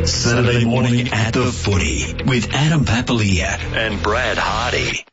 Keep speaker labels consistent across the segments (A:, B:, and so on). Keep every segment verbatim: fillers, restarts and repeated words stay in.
A: Saturday morning at the Footy with Adam Papalia and Brad Hardy.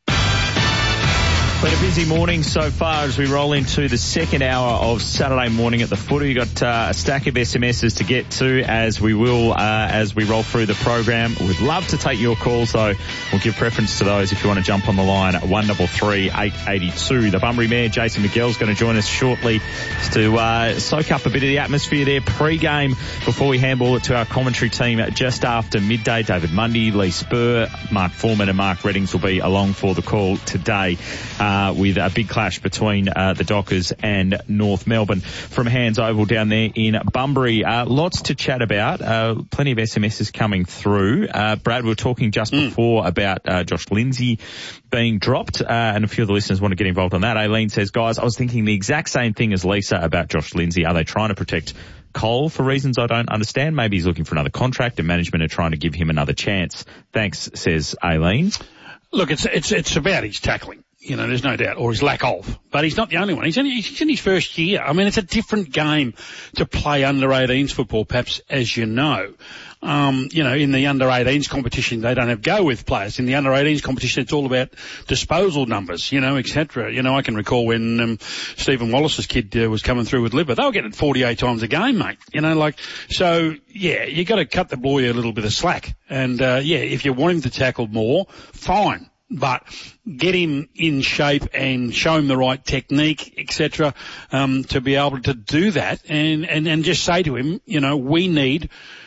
B: Been a busy morning so far as we roll into the second hour of Saturday morning at the Footy. We've got uh, a stack of S M Ses to get to as we will uh, as we roll through the program. We'd love to take your calls though. We'll give preference to those if you want to jump on the line at one three three, eight eight two. The Bunbury Mayor, Jason Miguel's going to join us shortly to uh, soak up a bit of the atmosphere there pre-game before we handball it to our commentary team just after midday. David Mundy, Lee Spur, Mark Foreman and Mark Reddings will be along for the call today. Uh, Uh, with a big clash between uh, the Dockers and North Melbourne from Hands Oval down there in Bunbury. Uh, lots to chat about. Uh, plenty of S M Ses coming through. Uh, Brad, we were talking just mm. before about uh, Josh Lindsay being dropped, uh, and a few of the listeners want to get involved on that. Aileen says, guys, I was thinking the exact same thing as Lisa about Josh Lindsay. Are they trying to protect Cole for reasons I don't understand? Maybe he's looking for another contract and management are trying to give him another chance. Thanks, says Aileen.
C: Look, it's it's it's about his tackling. You know, there's no doubt, or his lack of. But he's not the only one. He's, only, he's in his first year. I mean, it's a different game to play under eighteens football, perhaps, as you know. Um, you know, in the under eighteens competition, they don't have go with players. In the under eighteens competition, it's all about disposal numbers, you know, et cetera. You know, I can recall when um, Stephen Wallace's kid uh, was coming through with liver. They were getting forty-eight times a game, mate. You know, like, so, yeah, you got to cut the boy a little bit of slack. And, uh, yeah, if you want him to tackle more, fine. But get him in shape and show him the right technique, et cetera, um, to be able to do that. And, and, and just say to him, you know, we need,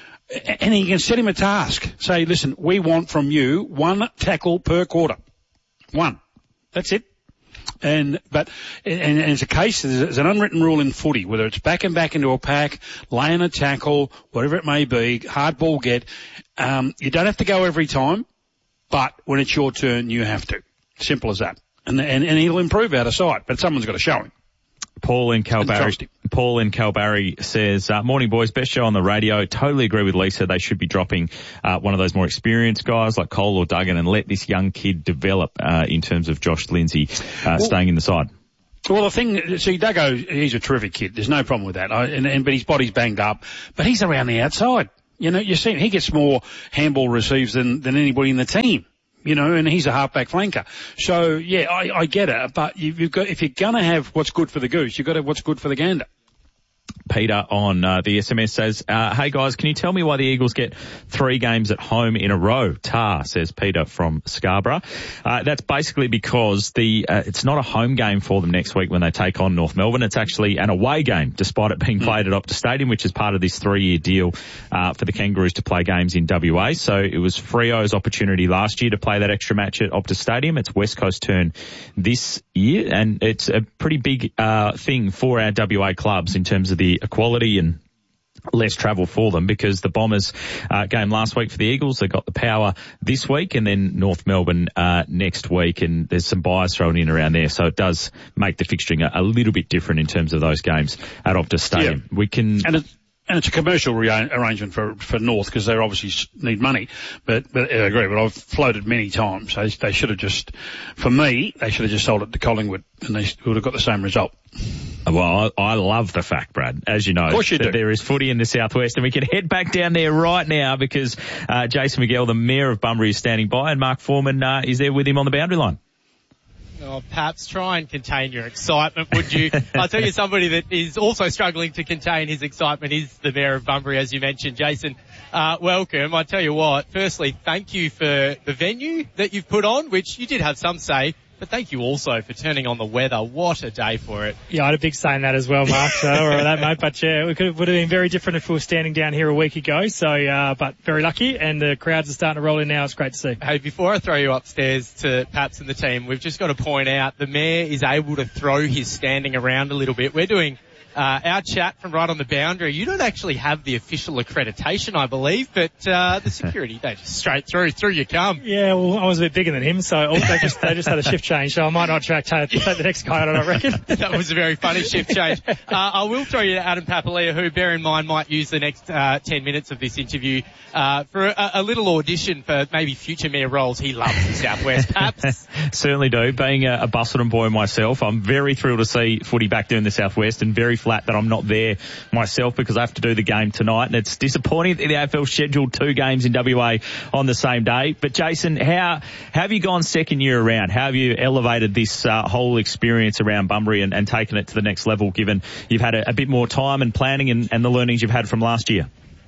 C: and you can set him a task. Say, listen, we want from you one tackle per quarter. One. That's it. And, but, and, and it's a case, there's an unwritten rule in footy, whether it's back and back into a pack, laying a tackle, whatever it may be, hard ball get, um, you don't have to go every time. But when it's your turn, you have to. Simple as that. And and, and he'll improve out of sight, but someone's got to show him.
B: Paul in Calbarry, Paul in Calbarry says, uh, morning boys, best show on the radio. Totally agree with Lisa. They should be dropping uh, one of those more experienced guys like Cole or Duggan and let this young kid develop uh, in terms of Josh Lindsay uh, well, staying in the side.
C: Well, the thing, see, Duggo, he's a terrific kid. There's no problem with that. I, and, and, but his body's banged up. But he's around the outside. You know, you see, he gets more handball receives than, than anybody in the team, you know, and he's a halfback flanker. So, yeah, I, I get it, but you've, you've got, if you're going to have what's good for the goose, you've got to have what's good for the gander.
B: Peter on uh, the S M S says, uh, hey guys, can you tell me why the Eagles get three games at home in a row? Tar, says Peter from Scarborough. Uh, that's basically because the uh, it's not a home game for them next week when they take on North Melbourne. It's actually an away game, despite it being played mm. at Optus Stadium, which is part of this three-year deal uh, for the Kangaroos to play games in W A. So it was Freo's opportunity last year to play that extra match at Optus Stadium. It's West Coast turn this year, and it's a pretty big uh, thing for our W A clubs in terms of the equality and less travel for them, because the Bombers uh, game last week for the Eagles, they got the Power this week, and then North Melbourne uh, next week, and there's some buys thrown in around there, so it does make the fixturing a, a little bit different in terms of those games at Optus Stadium.
C: Yeah.
B: We can.
C: And it- And it's a commercial re- arrangement for, for North, because they obviously need money. But, but I agree, but I've floated many times. They, they should have just, for me, they should have just sold it to Collingwood, and they would have got the same result.
B: Well, I, I love the fact, Brad, as you know,
C: of course you
B: that
C: do.
B: there is footy in the southwest, and we can head back down there right now because uh, Jason Miguel, the Mayor of Bunbury, is standing by, and Mark Foreman uh, is there with him on the boundary line.
D: Oh, perhaps try and contain your excitement, would you? I'll tell you, somebody that is also struggling to contain his excitement is the Mayor of Bunbury, as you mentioned. Jason, uh, welcome. I tell you what, firstly, thank you for the venue that you've put on, which you did have some say, but thank you also for turning on the weather. What a day for it.
E: Yeah, I had a big say in that as well, Mark, so, or that, mate. But yeah, it could, would have been very different if we were standing down here a week ago. So, uh, but very lucky, and the crowds are starting to roll in now. It's great to see.
D: Hey, before I throw you upstairs to Paps and the team, we've just got to point out the Mayor is able to throw his standing around a little bit. We're doing Uh, our chat from right on the boundary. You don't actually have the official accreditation, I believe, but uh, the security, they just straight through, through you come.
E: Yeah, well, I was a bit bigger than him, so oh, they just they just had a shift change, so I might not track take, take the next guy out, I reckon.
D: That was a very funny shift change. Uh, I will throw you to Adam Papalia, who, bear in mind, might use the next uh, ten minutes of this interview uh, for a, a little audition for maybe future mayor roles. He loves the Southwest, Paps.
B: Certainly do. Being a, a Busselton boy myself, I'm very thrilled to see footy back there in the Southwest, and very flat that I'm not there myself because I have to do the game tonight, and it's disappointing that the A F L scheduled two games in W A on the same day. But Jason, how, how have you gone second year around? How have you elevated this uh, whole experience around Bunbury and, and taken it to the next level, given you've had a, a bit more time and planning and, and the learnings you've had from last year?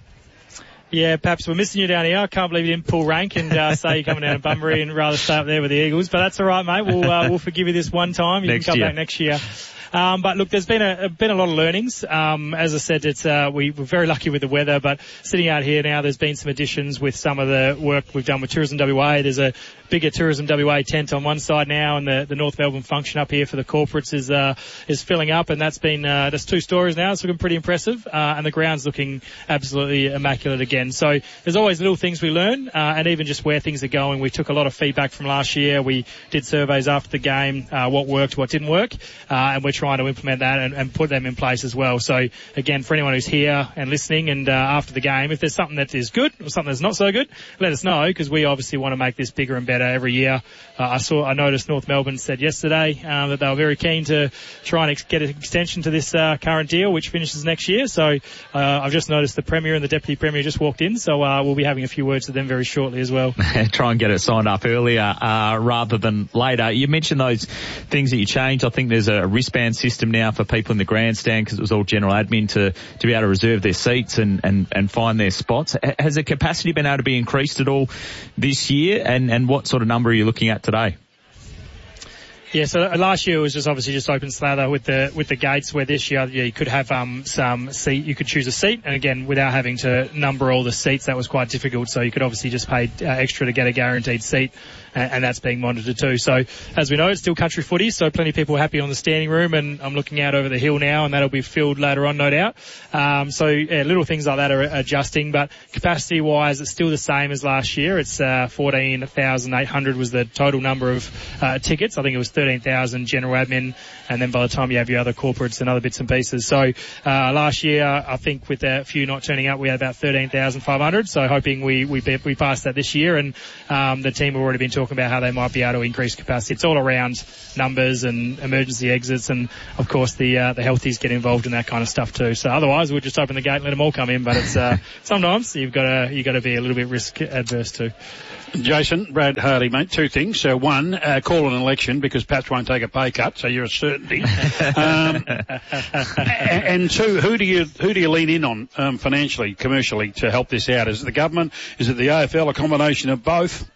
E: Yeah, perhaps we're missing you down here. I can't believe you didn't pull rank and uh, say you're coming down to Bunbury and rather stay up there with the Eagles. But that's all right, mate. We'll uh, we'll forgive you this one time. You
B: next
E: can come
B: year.
E: back next year. Um, but look, there's been a, been a lot of learnings. Um, as I said, it's, uh, we were very lucky with the weather, but sitting out here now, there's been some additions with some of the work we've done with Tourism W A. There's a bigger Tourism W A tent on one side now, and the, the North Melbourne function up here for the corporates is, uh, is filling up, and that's been, uh, that's two stories now. It's looking pretty impressive, uh, and the ground's looking absolutely immaculate again. So there's always little things we learn, uh, and even just where things are going. We took a lot of feedback from last year. We did surveys after the game, uh, what worked, what didn't work, uh, and we're trying to implement that and, and put them in place as well. So again, for anyone who's here and listening and uh, after the game, if there's something that is good or something that's not so good, let us know, because we obviously want to make this bigger and better every year. Uh, I saw, I noticed North Melbourne said yesterday um, that they were very keen to try and ex- get an extension to this uh, current deal, which finishes next year. So uh, I've just noticed the Premier and the Deputy Premier just walked in, so uh, we'll be having a few words with them very shortly as well.
B: Try and get it signed up earlier uh, rather than later. You mentioned those things that you changed. I think there's a wristband system now for people in the grandstand, because it was all general admin to, to be able to reserve their seats and, and, and find their spots. Has the capacity been able to be increased at all this year, and, and what sort of number are you looking at today?
E: Yeah, so last year it was just obviously just open slather with the with the gates, where this year yeah, you could have um some seat, you could choose a seat, and again without having to number all the seats, that was quite difficult. So you could obviously just pay uh, extra to get a guaranteed seat, and, and that's being monitored too. So as we know, it's still country footy, so plenty of people are happy on the standing room, and I'm looking out over the hill now, and that'll be filled later on, no doubt. Um, so yeah, little things like that are adjusting, but capacity wise, it's still the same as last year. It's uh, fourteen thousand eight hundred was the total number of uh, tickets. I think it was thirteen thousand general admin, and then by the time you have your other corporates and other bits and pieces. So uh, last year, I think with a few not turning up, we had about thirteen thousand five hundred. So hoping we we we passed that this year, and um, the team have already been talking about how they might be able to increase capacity. It's all around numbers and emergency exits, and of course the uh, the healthies get involved in that kind of stuff too. So otherwise, we'll just open the gate and let them all come in. But it's uh, sometimes you've got to you got to be a little bit risk adverse too.
C: Jason, Brad Hardy, mate, two things. So one, uh, call an election, because Pats won't take a pay cut, so you're a certainty. um, and, and two, who do you who do you lean in on um, financially, commercially, to help this out? Is it the government? Is it the A F L? A combination of both?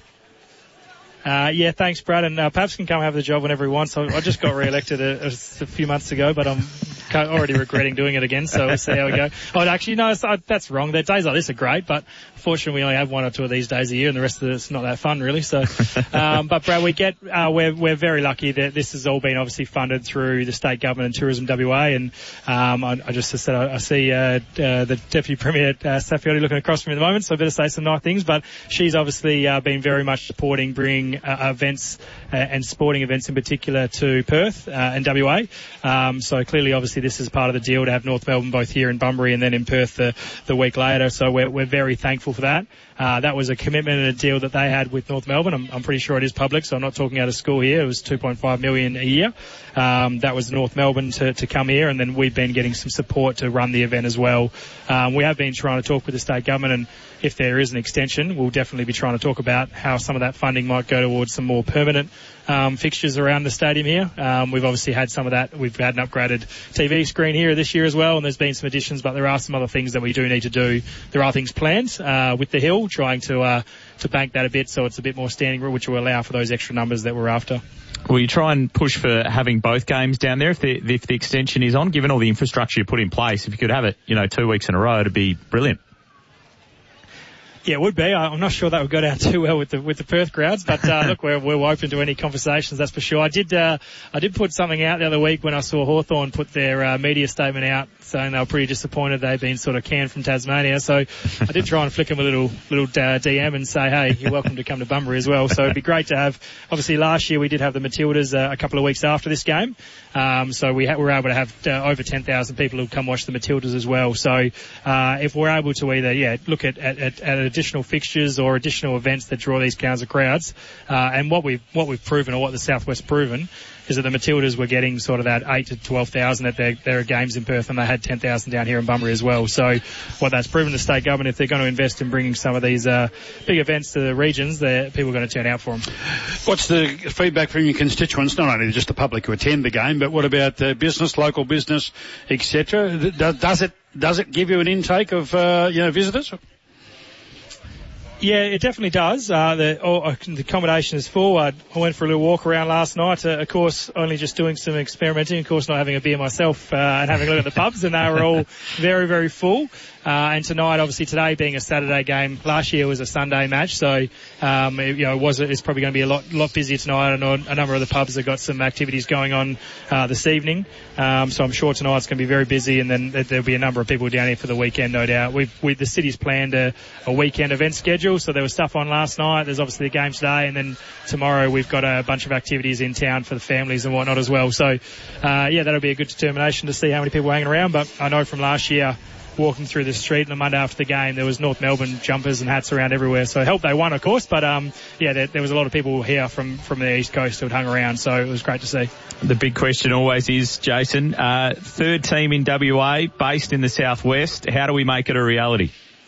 E: Uh, yeah, thanks, Brad. And uh, Paps can come have the job whenever he wants. I, I just got re-elected a, a, a few months ago, but I'm already regretting doing it again, so we'll see how we go. Oh, actually, no, that's wrong. The days like this are great, but fortunately we only have one or two of these days a year, and the rest of it's not that fun, really. So, um, but Brad, we get, uh, we're, we're very lucky that this has all been obviously funded through the state government and Tourism W A, and um, I, I just said I, I see uh, uh, the Deputy Premier uh, Staffioti looking across from me at the moment, so I better say some nice things, but she's obviously uh, been very much supporting bringing uh, events uh, and sporting events in particular to Perth uh, and W A. Um, so clearly, obviously, this is part of the deal to have North Melbourne both here in Bunbury and then in Perth the, the week later. So we're, we're very thankful for that. Uh, that was a commitment and a deal that they had with North Melbourne. I'm, I'm pretty sure it is public, so I'm not talking out of school here. It was two point five million a year. Um, that was North Melbourne to, to come here, and then we've been getting some support to run the event as well. Um, we have been trying to talk with the state government, and if there is an extension, we'll definitely be trying to talk about how some of that funding might go towards some more permanent um, fixtures around the stadium here. Um, we've obviously had some of that. We've had an upgraded T V screen here this year as well, and there's been some additions, but there are some other things that we do need to do. There are things planned uh, with the hill, trying to uh, to bank that a bit so it's a bit more standing room, which will allow for those extra numbers that we're after.
B: Will you try and push for having both games down there if the if the extension is on? Given all the infrastructure you put in place, if you could have it, you know, two weeks in a row, it'd be brilliant.
E: Yeah, it would be. I'm not sure that would go down too well with the with the Perth crowds, but uh, look, we're we're open to any conversations, that's for sure. I did uh, I did put something out the other week when I saw Hawthorn put their uh, media statement out saying they were pretty disappointed they'd been sort of canned from Tasmania. So I did try and flick them a little little uh, D M and say, hey, you're welcome to come to Bunbury as well. So it'd be great to have. Obviously, last year we did have the Matildas uh, a couple of weeks after this game, um, so we ha- were able to have uh, over ten thousand people who come watch the Matildas as well. So uh, if we're able to either yeah look at at, at, at a additional fixtures or additional events that draw these kinds of crowds. Uh, and what we've, what we've proven, or what the Southwest proven, is that the Matildas were getting sort of that eight to twelve thousand at their, their games in Perth, and they had ten thousand down here in Bunbury as well. So what that's proven to state government, if they're going to invest in bringing some of these uh, big events to the regions, people are going to turn out for them.
C: What's the feedback from your constituents, not only just the public who attend the game, but what about uh, business, local business, et cetera? Does it, does it give you an intake of, uh, you know, visitors?
E: Yeah, it definitely does. Uh, the, oh, the accommodation is full. I, I went for a little walk around last night. Uh, of course, only just doing some experimenting. Of course, not having a beer myself uh, and having a look at the pubs, and they were all very, very full. Uh, and tonight, obviously today being a Saturday game, last year was a Sunday match, so um, it, you know, it was it's probably going to be a lot, lot busier tonight. I know a number of the pubs have got some activities going on uh, this evening, um, so I'm sure tonight's going to be very busy, and then there'll be a number of people down here for the weekend, no doubt. We've, we, the city's planned a, a weekend event schedule, so there was stuff on last night. There's obviously the game today, and then tomorrow we've got a bunch of activities in town for the families and whatnot as well. So, uh, yeah, that'll be a good determination to see how many people are hanging around. But I know from last year, walking through the street on the Monday after the game, there was North Melbourne jumpers and hats around everywhere. So it helped they won, of course, but um, yeah, there, there was a lot of people here from, from the East Coast who had hung around, so it was great to see.
B: The big question always is, Jason, uh, third team in W A, based in the Southwest. How do we make it a reality?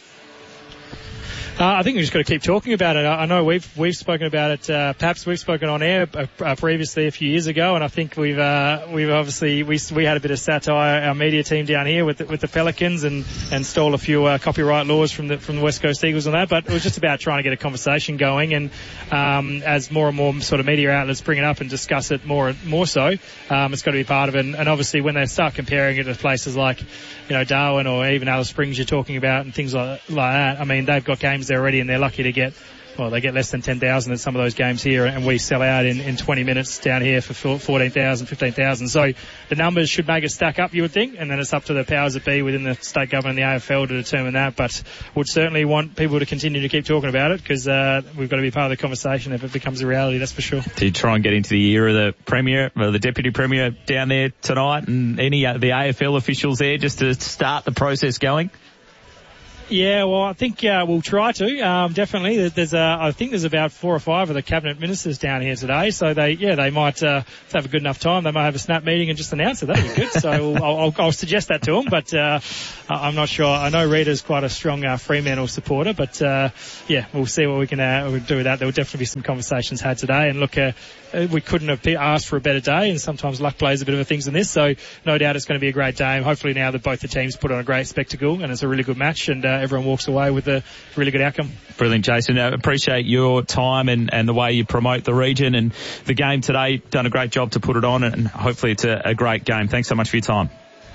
E: Uh, I think we've just got to keep talking about it. I, I know we've we've spoken about it. Uh, perhaps we've spoken on air uh, uh, previously a few years ago, and I think we've uh, we've obviously we we had a bit of satire, our media team down here with the, with the Pelicans, and and stole a few uh, copyright laws from the from the West Coast Eagles on that. But it was just about trying to get a conversation going, and um, as more and more sort of media outlets bring it up and discuss it more more so, um, it's got to be part of it. And, and obviously when they start comparing it to places like, you know, Darwin or even Alice Springs you're talking about and things like like that, I mean, they've got games there already, and they're lucky to get, well, they get less than ten thousand at some of those games here, and we sell out in, in twenty minutes down here for fourteen thousand, fifteen thousand. So the numbers should make it stack up, you would think, and then it's up to the powers that be within the state government and the A F L to determine that. But would certainly want people to continue to keep talking about it, because uh, we've got to be part of the conversation if it becomes a reality, that's for sure.
B: Do you try and get into the ear of the Premier, or the Deputy Premier down there tonight, and any of the A F L officials there just to start the process going?
E: Yeah, well, I think uh, we'll try to. Um, definitely, there's uh, I think there's about four or five of the cabinet ministers down here today. So they, yeah, they might uh, have a good enough time. They might have a snap meeting and just announce it. That'd be good. So I'll, I'll, I'll suggest that to them. But uh, I'm not sure. I know Rita's quite a strong uh, Fremantle supporter. But uh, yeah, we'll see what we can uh, we'll do with that. There will definitely be some conversations had today. And look, uh, we couldn't have asked for a better day. And sometimes luck plays a bit of a things in this. So no doubt it's going to be a great day. And hopefully now that both the teams put on a great spectacle and it's a really good match, and uh, everyone walks away with a really good outcome.
B: Brilliant, Jason. I appreciate your time and, and the way you promote the region and the game today. Done a great job to put it on, and hopefully it's a, a great game. Thanks so much for your time.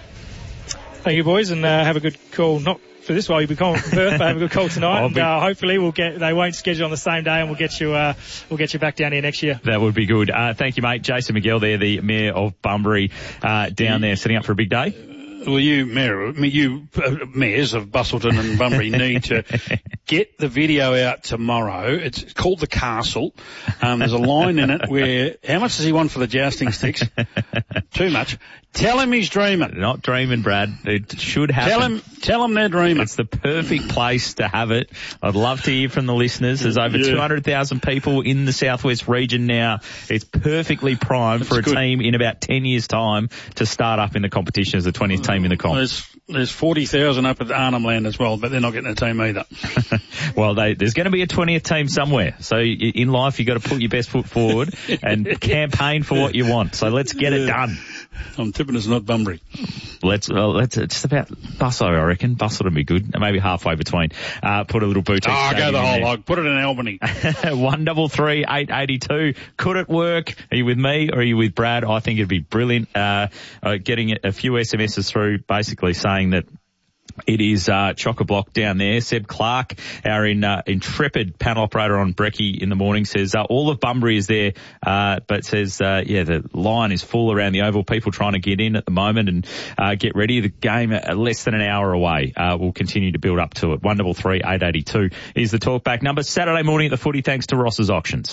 E: Thank you, boys, and uh, have a good call. Not for this while you'll be calling from Perth, but have a good call tonight. and uh, hopefully we'll get. They won't schedule on the same day, and we'll get you. Uh, we'll get you back down here next year.
B: That would be good. Uh, thank you, mate. Jason McGill there, the Mayor of Bunbury, uh, down there, setting up for a big day.
C: Well, you, Mayor, you uh, mayors of Busselton and Bunbury need to get the video out tomorrow. It's called The Castle. Um, there's a line in it where, how much does he want for the jousting sticks? Too much. Tell him he's dreaming.
B: Not dreaming, Brad. It should happen.
C: Tell him, tell him they're dreaming.
B: It's the perfect place to have it. I'd love to hear from the listeners. There's over yeah. two hundred thousand people in the Southwest region now. It's perfectly primed That's for a good. team in about ten years' time to start up in the competition as the twentieth team in the comp.
C: There's, there's forty thousand up at Arnhem Land as well, but they're not getting a team either.
B: Well, they, there's going to be a twentieth team somewhere. So in life, you've got to put your best foot forward and campaign for what you want. So let's get it done.
C: I'm tipping it's not Bunbury.
B: Let's, well, let's, it's just about Busso, I reckon. Busso would be good. Maybe halfway between. Uh, put a little boutique.
C: Oh, go the whole log. Put it in Albany.
B: One double three, eight eighty-two. Could it work? Are you with me or are you with Brad? I think it'd be brilliant. Uh, uh getting a few S M Ses through basically saying that it is uh chock-a-block down there. Seb Clark, our in, uh, intrepid panel operator on Brekkie in the morning, says uh, all of Bunbury is there, uh but says, uh yeah, the line is full around the oval. People trying to get in at the moment and uh get ready. The game uh, less than an hour away. Uh We'll continue to build up to it. One double three, eight eighty-two is the talkback number. Saturday morning at the footy, thanks to Ross's Auctions.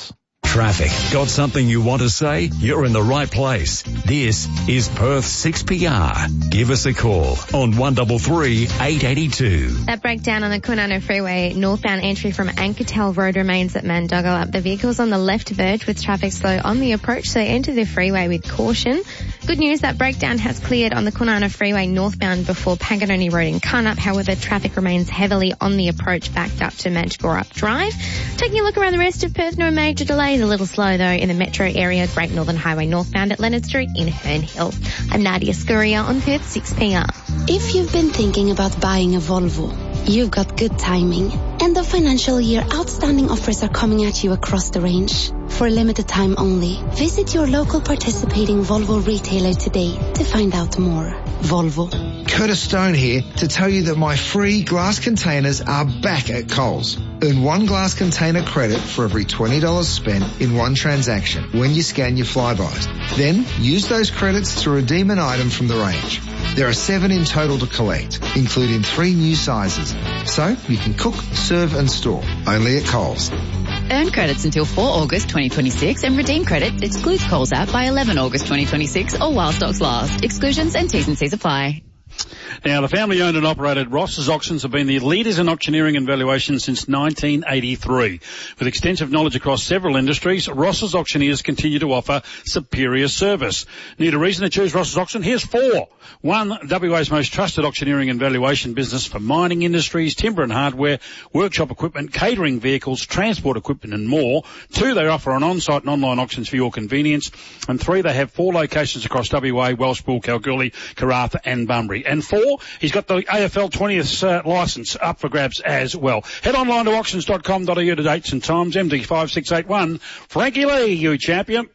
A: Traffic. Got something you want to say? You're in the right place. This is Perth six P R. Give us a call on one three three, eight eight two.
F: That breakdown on the Kwinana Freeway northbound entry from Ankertel Road remains at Mandoggalap. The vehicle's on the left verge with traffic slow on the approach, so enter the freeway with caution. Good news, that breakdown has cleared on the Kwinana Freeway northbound before Paganoni Road in Carnup. However, traffic remains heavily on the approach backed up to Manchgorup Drive. Taking a look around the rest of Perth, no major delays. A little slow though in the metro area, Great Northern Highway northbound at Leonard Street in Herne Hill. I'm Nadia Scuria on Perth six P R.
G: If you've been thinking about buying a Volvo, you've got good timing. End of financial year outstanding offers are coming at you across the range. For a limited time only, visit your local participating Volvo retailer today to find out more. Volvo.
H: Curtis Stone here to tell you that my free glass containers are back at Coles. Earn one glass container credit for every twenty dollars spent in one transaction when you scan your flybys. Then use those credits to redeem an item from the range. There are seven in total to collect, including three new sizes. So you can cook, serve and store. Only at Coles.
I: Earn credits until the fourth of August twenty twenty-six and redeem credits excludes Coles app by the eleventh of August twenty twenty-six or while stocks last. Exclusions and T's and C's apply.
C: Now, the family-owned and operated Ross's Auctions have been the leaders in auctioneering and valuation since nineteen eighty-three. With extensive knowledge across several industries, Ross's Auctioneers continue to offer superior service. Need a reason to choose Ross's Auction? Here's four. One, W A's most trusted auctioneering and valuation business for mining industries, timber and hardware, workshop equipment, catering vehicles, transport equipment and more. Two, they offer on on-site and online auctions for your convenience. And three, they have four locations across W A, Welshpool, Kalgoorlie, Karratha and Bunbury. And four, he's got the A F L twentieth uh, licence up for grabs as well. Head online to auctions dot com dot a u to dates and times. M D five six eight one. Frankie Lee, you champion.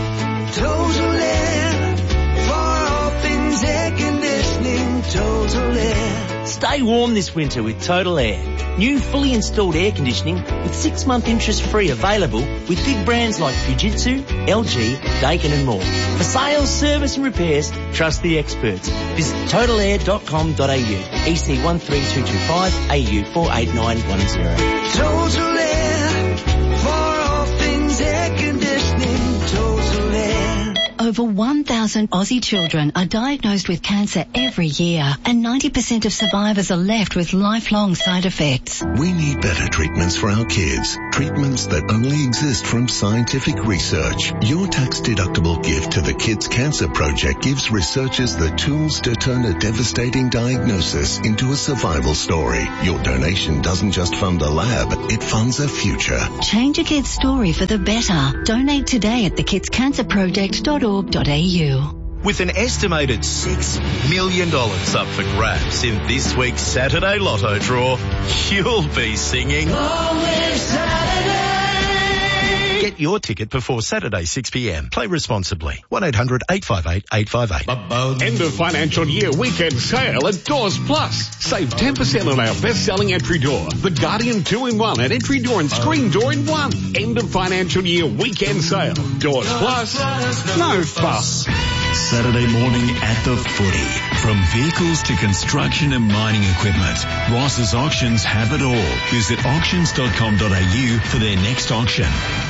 J: Total Air, for all things air conditioning, Total Air. Stay warm this winter with Total Air. New fully installed air conditioning with six month interest free available with big brands like Fujitsu, L G, Daikin and more. For sales, service and repairs, trust the experts. Visit total air dot com dot a u. E C one three two two five, A U four eight nine one zero. Total Air, for all things air conditioning, Total Air.
K: Over one thousand Aussie children are diagnosed with cancer every year, and ninety percent of survivors are left with lifelong side effects.
L: We need better treatments for our kids. Treatments that only exist from scientific research. Your tax-deductible gift to the Kids Cancer Project gives researchers the tools to turn a devastating diagnosis into a survival story. Your donation doesn't just fund a lab, it funds a future.
K: Change a kid's story for the better. Donate today at the kids cancer project dot org dot a u.
M: With an estimated six million dollars up for grabs in this week's Saturday Lotto draw, you'll be singing Always Saturday. Get your ticket before Saturday six p m. Play responsibly. one eight hundred eight five eight eight five eight.
N: End of financial year weekend sale at Doors Plus. Save ten percent on our best-selling entry door, the Guardian two in one, and entry door and screen door in one. End of financial year weekend sale. Doors Plus. No fuss.
A: Saturday morning at the footy. From vehicles to construction and mining equipment, Ross's Auctions have it all. Visit auctions dot com dot a u for their next auction.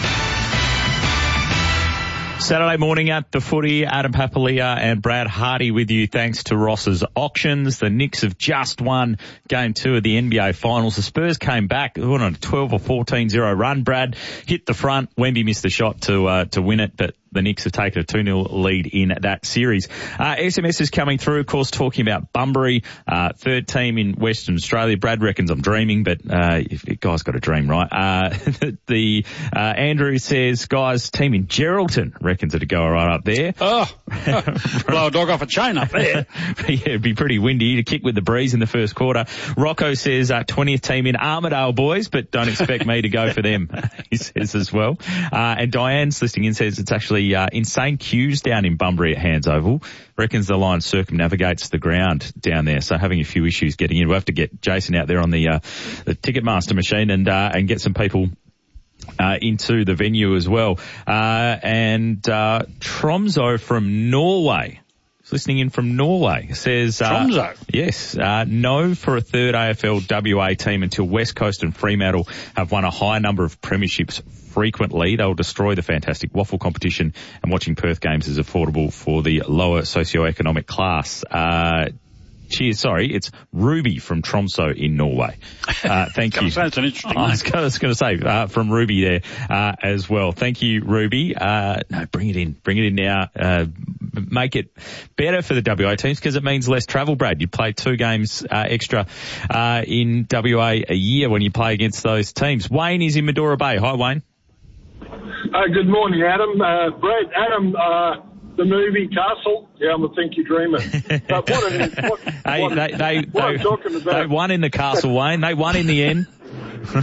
B: Saturday morning at the footy, Adam Papalia and Brad Hardy with you thanks to Ross's Auctions. The Knicks have just won game two of the N B A Finals. The Spurs came back, went on a twelve or fourteen zero run. Brad hit the front. Wemby missed the shot to uh, to win it, but the Knicks have taken a two nil lead in that series. Uh, S M S is coming through, of course, talking about Bunbury, uh, third team in Western Australia. Brad reckons I'm dreaming, but uh, if, if guys got a dream, right? Uh, the uh, Andrew says, guys, team in Geraldton reckons it'd go right up there.
C: Oh, blow a dog off a chain up there.
B: Yeah, it'd be pretty windy to kick with the breeze in the first quarter. Rocco says, uh, twentieth team in Armidale, boys, but don't expect me to go for them, he says as well. Uh, and Diane's listening in says it's actually Uh, insane queues down in Bunbury at Hands Oval. Reckons the line circumnavigates the ground down there, so having a few issues getting in. We'll have to get Jason out there on the uh, the Ticketmaster machine and uh, and get some people uh, into the venue as well. Uh, and uh, Tromso from Norway listening in from Norway, says, uh,
C: Tromso.
B: yes, uh, no for a third A F L W A team until West Coast and Fremantle have won a high number of premierships frequently. They'll destroy the fantastic waffle competition, and watching Perth games is affordable for the lower socioeconomic class. Uh, Cheers, sorry, it's Ruby from Tromso in Norway. Uh, thank you.
C: That's an interesting
B: I was going to say, uh, from Ruby there, uh, as well. Thank you, Ruby. Uh, no, bring it in. Bring it in now. Uh, make it better for the W A teams because it means less travel, Brad. You play two games, uh, extra, uh, in W A a year when you play against those teams. Wayne is in Medora Bay. Hi, Wayne.
O: Uh, good morning, Adam. Uh, Brad, Adam, uh, the movie Castle. Yeah, I'm a Think You're Dreaming. But what, an, what,
B: hey,
O: what,
B: they, they,
O: what
B: they,
O: I'm talking about.
B: They won in the Castle, Wayne. They won in the end.
O: uh,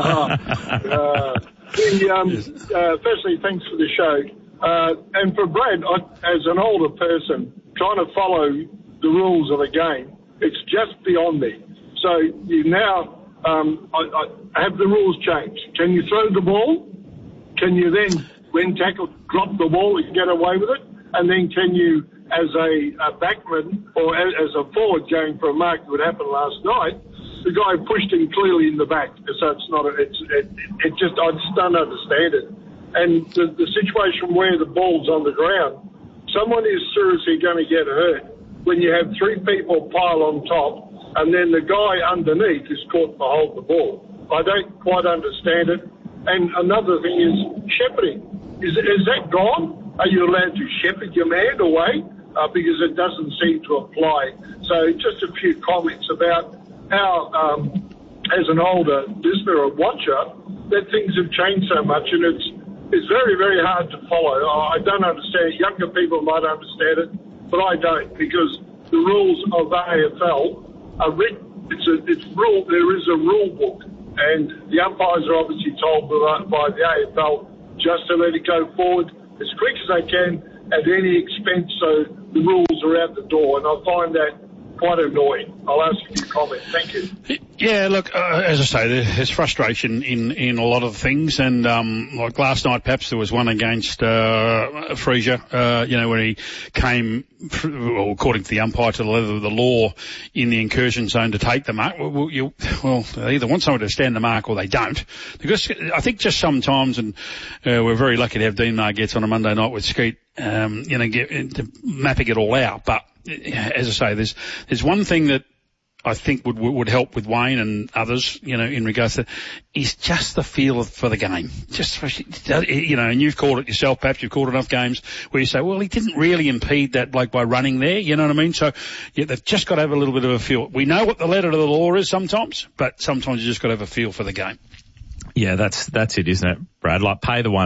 O: uh, the, um, uh, firstly, thanks for the show. Uh, and for Brad, I, as an older person, trying to follow the rules of a game, it's just beyond me. So you now um, I, I have the rules changed. Can you throw the ball? Can you then, when tackled, drop the ball and get away with it? And then can you, as a, a backman or as, as a forward going for a mark that would happen last night, the guy pushed him clearly in the back. So it's not, a, it's, it, it just, I just don't understand it. And the, the situation where the ball's on the ground, someone is seriously going to get hurt when you have three people pile on top and then the guy underneath is caught to hold the ball. I don't quite understand it. And another thing is shepherding. Is, is that gone? Are you allowed to shepherd your man away? Uh, because it doesn't seem to apply. So just a few comments about how, um, as an older listener or watcher, that things have changed so much, and it's it's very, very hard to follow. I don't understand. Younger people might understand it, but I don't, because the rules of the A F L are written. It's a it's rule. There is a rule book, and the umpires are obviously told by, by the A F L just to let it go forward as quick as they can at any expense, so the rules are out the door, and I find that quite annoying. I'll ask you to comment. Thank you.
C: Yeah, look, uh, as I say, there's frustration in, in a lot of things, and um, like last night, perhaps there was one against uh, Fraser, uh, you know, when he came, well, according to the umpire, to the letter of the law in the incursion zone to take the mark. Well, you, well, they either want someone to stand the mark or they don't, because I think just sometimes, and uh, we're very lucky to have Dean Margetts on a Monday night with Skeet, um, you know, get, to mapping it all out, but as I say, there's there's one thing that I think would would help with Wayne and others, you know, in regards to, is just the feel of, for the game. Just for, you know, and you've called it yourself, perhaps you've called enough games where you say, well, he didn't really impede that bloke by running there, you know what I mean? So, yeah, they've just got to have a little bit of a feel. We know what the letter of the law is sometimes, but sometimes you just got to have a feel for the game.
B: Yeah, that's that's it, isn't it, Brad? Like, pay the one